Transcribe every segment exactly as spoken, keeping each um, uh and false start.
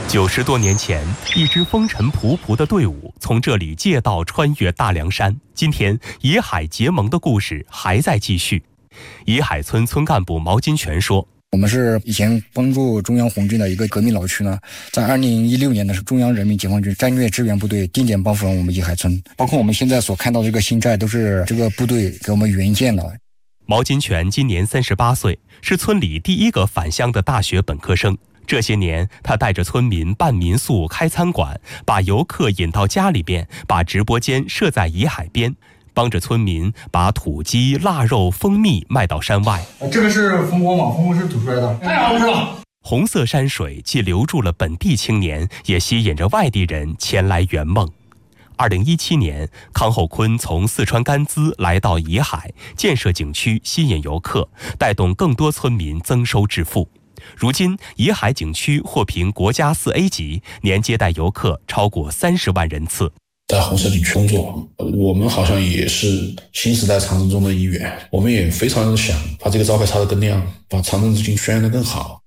九十多年前，一支风尘仆仆的队伍从这里借道穿越大凉山。今天，野海结盟的故事还在继续。野海村村干部毛金泉说：“ 我们是以前帮助中央红军的一个革命老区呢，在二零一六年的是中央人民解放军战略支援部队定点帮扶了我们野海村，包括我们现在所看到这个新寨都是这个部队给我们援建的。” 毛金泉今年三十八岁，是村里第一个返乡的大学本科生。这些年，他带着村民办民宿、开餐馆，把游客引到家里边，把直播间设在野海边，帮着村民把土鸡、腊肉、蜂蜜卖到山外。 这个是蜂窝嘛，蜂窝是吐出来的，太好吃了。 红色山水既留住了本地青年，也吸引着外地人前来圆梦。二零一七年，康厚坤从四川甘孜来到野海，建设景区，吸引游客，带动更多村民增收致富。如今，野海景区获评国家四 A 级，年接待游客超过三十万人次。 在红色景区工作，我们好像也是新时代长征中的一员，我们也非常想把这个招牌插得更亮，把长征之行宣扬得更好。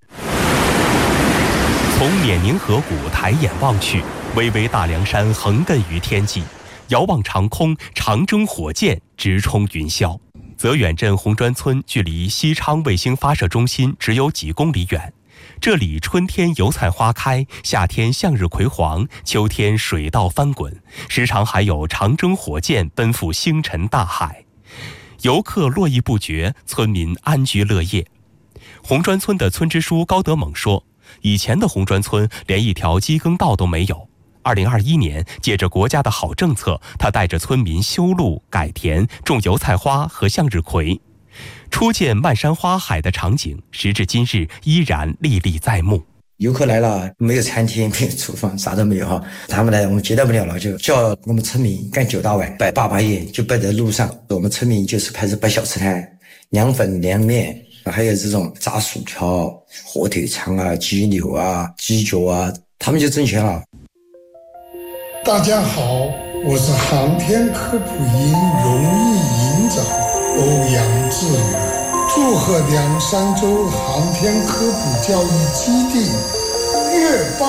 从冕宁河谷抬眼望去，巍巍大凉山横亘于天际，遥望长空，长征火箭直冲云霄。泽远镇红砖村距离西昌卫星发射中心只有几公里远，这里春天油菜花开，夏天向日葵黄，秋天水稻翻滚，时常还有长征火箭奔赴星辰大海。游客络绎不绝，村民安居乐业。红砖村的村支书高德猛说，以前的红砖村连一条机耕道都没有。二零二一年，借着国家的好政策，他带着村民修路、改田、种油菜花和向日葵，初见漫山花海的场景，时至今日依然历历在目。 游客来了，没有餐厅，没有厨房，啥都没有哈。他们来，我们接待不了了，就叫我们村民干九大碗，摆八把夜，就摆在路上。我们村民就是开始摆小吃摊，凉粉、凉面，还有这种炸薯条、火腿肠啊、鸡柳啊、鸡脚啊，他们就挣钱了。 大家好，我是航天科普营荣誉营长欧阳志宇，祝贺凉山州航天科普教育基地越办